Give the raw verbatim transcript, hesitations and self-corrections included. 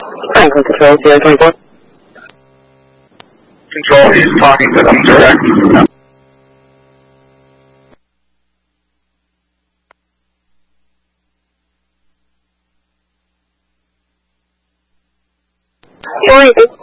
Franklin Control, zero twenty-four. Control is talking to them direct. Sorry.